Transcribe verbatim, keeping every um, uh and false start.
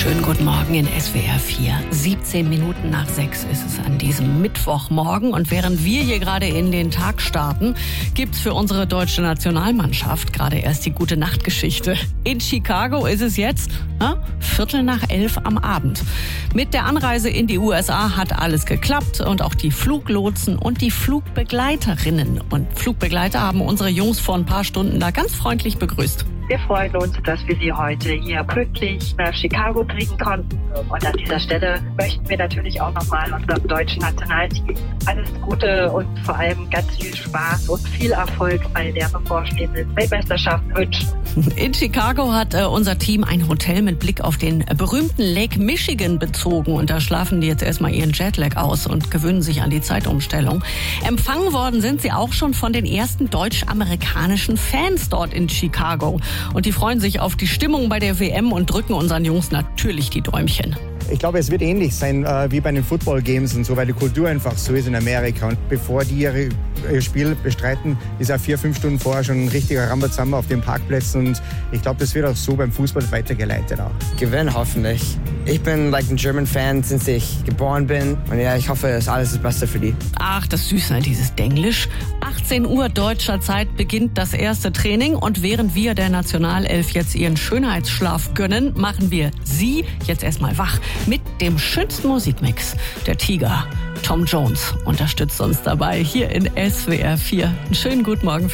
Schönen guten Morgen in S W R vier. siebzehn Minuten nach sechs ist es an diesem Mittwochmorgen. Und während wir hier gerade in den Tag starten, gibt's für unsere deutsche Nationalmannschaft gerade erst die Gute-Nacht-Geschichte. In Chicago ist es jetzt na, Viertel nach elf am Abend. Mit der Anreise in die U S A hat alles geklappt und auch die Fluglotsen und die Flugbegleiterinnen und Flugbegleiter haben unsere Jungs vor ein paar Stunden da ganz freundlich begrüßt. Wir freuen uns, dass wir Sie heute hier pünktlich nach Chicago bringen konnten. Und an dieser Stelle möchten wir natürlich auch nochmal unserem deutschen Nationalteam alles Gute und vor allem ganz viel Spaß und viel Erfolg bei der bevorstehenden Weltmeisterschaft wünschen. In Chicago hat äh, unser Team ein Hotel mit Blick auf den berühmten Lake Michigan bezogen. Und da schlafen die jetzt erstmal ihren Jetlag aus und gewöhnen sich an die Zeitumstellung. Empfangen worden sind sie auch schon von den ersten deutsch-amerikanischen Fans dort in Chicago. Und die freuen sich auf die Stimmung bei der W M und drücken unseren Jungs natürlich die Däumchen. Ich glaube, es wird ähnlich sein äh, wie bei den Football Games und so, weil die Kultur einfach so ist in Amerika. Und bevor die ihre, ihr Spiel bestreiten, ist auch vier, fünf Stunden vorher schon ein richtiger Rambazamba auf den Parkplätzen. Und ich glaube, das wird auch so beim Fußball weitergeleitet auch. Gewinnen hoffentlich. Ich bin like ein German Fan, since ich geboren bin. Und ja, ich hoffe, dass alles das Beste für die. Ach, das Süße, dieses Denglisch. achtzehn Uhr deutscher Zeit beginnt das erste Training. Und während wir der Nationalelf jetzt ihren Schönheitsschlaf gönnen, machen wir sie jetzt erstmal wach mit dem schönsten Musikmix. Der Tiger, Tom Jones, unterstützt uns dabei hier in S W R vier. Einen schönen guten Morgen.